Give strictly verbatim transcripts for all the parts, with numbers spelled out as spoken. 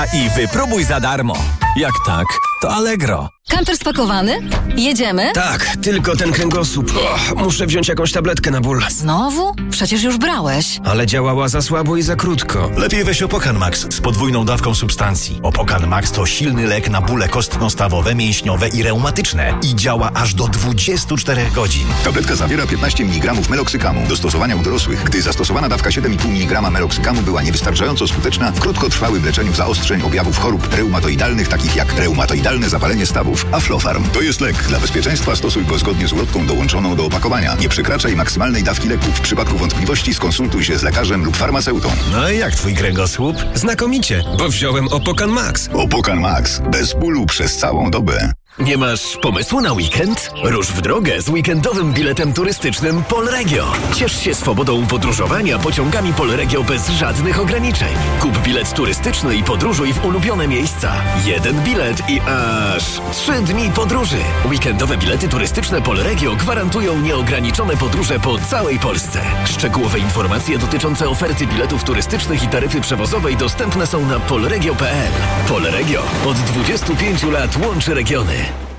I wypróbuj za darmo. Jak tak, to Allegro. Kamper spakowany? Jedziemy? Tak, tylko ten kręgosłup. O, muszę wziąć jakąś tabletkę na ból. Znowu? Przecież już brałeś. Ale działała za słabo i za krótko. Lepiej weź Opokan Max z podwójną dawką substancji. Opokan Max to silny lek na bóle kostno-stawowe, mięśniowe i reumatyczne. I działa aż do dwudziestu czterech godzin. Tabletka zawiera piętnaście miligramów meloksykamu. Do stosowania u dorosłych, gdy zastosowana dawka siedem i pół miligrama meloksykamu była niewystarczająco skuteczna w krótkotrwałym leczeniu zaostrzeń objawów chorób reumatoidalnych, takich jak reumatoidalne zapalenie stawów. Aflofarm to jest lek. Dla bezpieczeństwa stosuj go zgodnie z ulotką dołączoną do opakowania. Nie przekraczaj maksymalnej dawki leku. W przypadku wątpliwości skonsultuj się z lekarzem lub farmaceutą. No i jak twój kręgosłup? Znakomicie, bo wziąłem Opokan Max. Opokan Max. Bez bólu przez całą dobę. Nie masz pomysłu na weekend? Rusz w drogę z weekendowym biletem turystycznym Polregio. Ciesz się swobodą podróżowania pociągami Polregio bez żadnych ograniczeń. Kup bilet turystyczny i podróżuj w ulubione miejsca. Jeden bilet i aż trzy dni podróży. Weekendowe bilety turystyczne Polregio gwarantują nieograniczone podróże po całej Polsce. Szczegółowe informacje dotyczące oferty biletów turystycznych i taryfy przewozowej dostępne są na polregio kropka p l. Polregio od dwudziestu pięciu lat łączy regiony.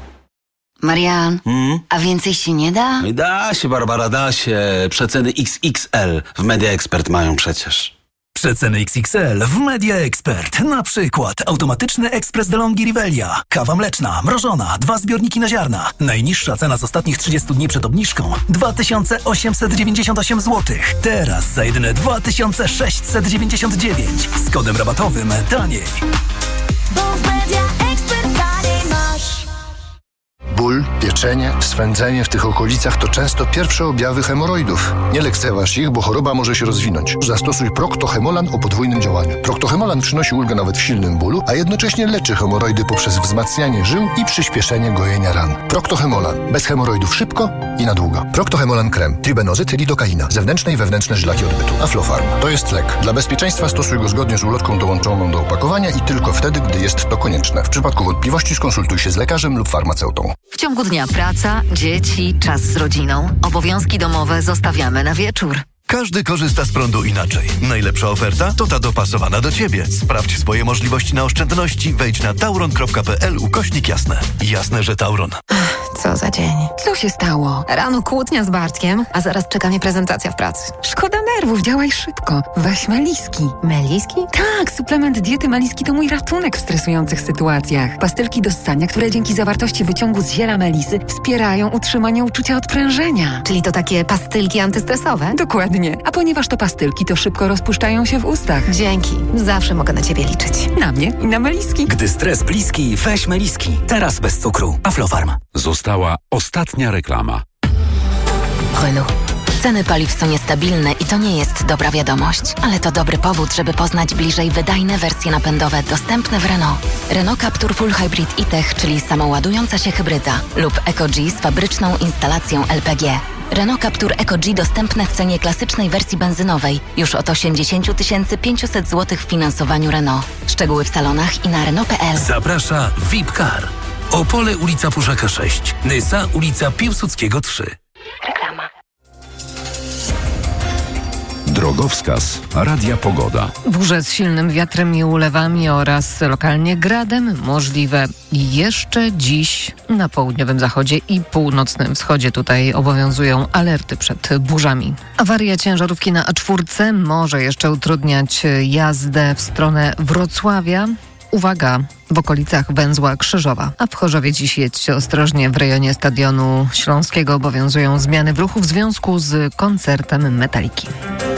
Marian, Hmm? a więcej się nie da? Da się, Barbara, da się. Przeceny X X L w Media Expert mają przecież. Przeceny X X L w Media Expert. Na przykład automatyczny ekspres DeLonghi Rivelia. Kawa mleczna, mrożona, dwa zbiorniki na ziarna. Najniższa cena z ostatnich trzydziestu dni przed obniżką dwa tysiące osiemset dziewięćdziesiąt osiem złotych. Teraz za jedyne dwa tysiące sześćset dziewięćdziesiąt dziewięć. Z kodem rabatowym taniej. Bo w Media Expert taniej masz. Ból, pieczenie, swędzenie w tych okolicach to często pierwsze objawy hemoroidów. Nie lekceważ ich, bo choroba może się rozwinąć. Zastosuj Procto-Hemolan o podwójnym działaniu. Procto-Hemolan przynosi ulgę nawet w silnym bólu, a jednocześnie leczy hemoroidy poprzez wzmacnianie żył i przyspieszenie gojenia ran. Procto-Hemolan. Bez hemoroidów szybko i na długo. Procto-Hemolan krem. Tribenozyt, lidokaina. Zewnętrzne i wewnętrzne żylaki odbytu. Aflofarm. To jest lek. Dla bezpieczeństwa stosuj go zgodnie z ulotką dołączoną do opakowania i tylko wtedy, gdy jest to konieczne. W przypadku wątpliwości skonsultuj się z lekarzem lub farmaceutą. W ciągu dnia praca, dzieci, czas z rodziną. Obowiązki domowe zostawiamy na wieczór. Każdy korzysta z prądu inaczej. Najlepsza oferta to ta dopasowana do Ciebie. Sprawdź swoje możliwości na oszczędności. Wejdź na tauron kropka p l ukośnik jasne. Jasne, że Tauron. Co za dzień. Co się stało? Rano kłótnia z Bartkiem, a zaraz czeka mnie prezentacja w pracy. Szkoda nerwów, działaj szybko. Weź Meliski. Meliski? Tak, suplement diety Meliski to mój ratunek w stresujących sytuacjach. Pastylki do ssania, które dzięki zawartości wyciągu z ziela melisy wspierają utrzymanie uczucia odprężenia. Czyli to takie pastylki antystresowe? Dokładnie. A ponieważ to pastylki, to szybko rozpuszczają się w ustach. Dzięki. Zawsze mogę na Ciebie liczyć. Na mnie i na Meliski. Gdy stres bliski, weź Meliski. Teraz bez cukru. Aflofarm. Została ostatnia reklama. Renault. Ceny paliw są niestabilne i to nie jest dobra wiadomość, ale to dobry powód, żeby poznać bliżej wydajne wersje napędowe dostępne w Renault. Renault Captur Full Hybrid e-Tech, czyli samoładująca się hybryda, lub EcoG z fabryczną instalacją L P G. Renault Captur EcoG dostępne w cenie klasycznej wersji benzynowej już od osiemdziesiąt tysięcy pięćset złotych w finansowaniu Renault. Szczegóły w salonach i na Renault kropka p l. Zaprasza V I P Car. Opole ulica Puszaka sześć. Nysa ulica Piłsudskiego trzy. Reklama. Drogowskaz Radia Pogoda. Burze z silnym wiatrem i ulewami oraz lokalnie gradem możliwe jeszcze dziś na południowym zachodzie i północnym wschodzie. Tutaj obowiązują alerty przed burzami. Awaria ciężarówki na A cztery może jeszcze utrudniać jazdę w stronę Wrocławia. Uwaga, w okolicach węzła Krzyżowa. A w Chorzowie dziś jedźcie ostrożnie. W rejonie Stadionu Śląskiego obowiązują zmiany w ruchu w związku z koncertem Metaliki.